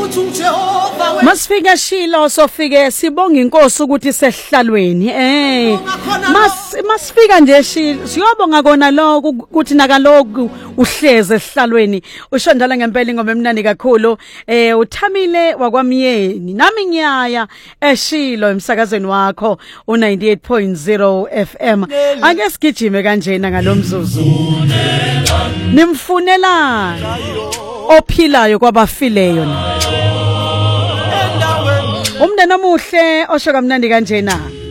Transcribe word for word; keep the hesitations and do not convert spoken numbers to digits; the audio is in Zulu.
Masifika Shilo sofike sibonga inkosi ukuthi sehlalweni eh mas masifika nje Shilo siyobonga kona lokho ukuthi nakaloku uhleze ehlalweni usho njalo ngempela ingoma emnandi kakhulu eh uthamile wakwamyeni nami ngiyaya eShilo emsakazweni wakho u ninety-eight point zero F M ake sigijime kanjena ngalomzuzu nimfunela ophilayo kwabafileyo na umndeni omuhle osho kamnandi kanjena